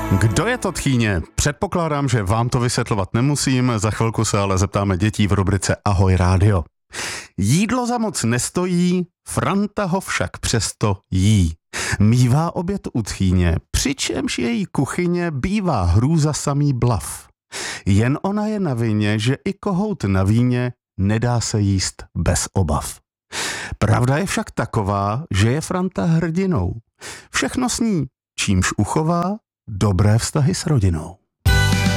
Kdo je to tchýně? Předpokládám, že vám to vysvětlovat nemusím, za chvilku se ale zeptáme dětí v rubrice Ahoj rádio. Jídlo za moc nestojí, Franta ho však přesto jí. Mívá oběd u tchýně, přičemž její kuchyně bývá hrůza samý blav. Jen ona je na vině, že i kohout na víně nedá se jíst bez obav. Pravda je však taková, že je Franta hrdinou. Všechno sní, čímž uchová dobré vztahy s rodinou.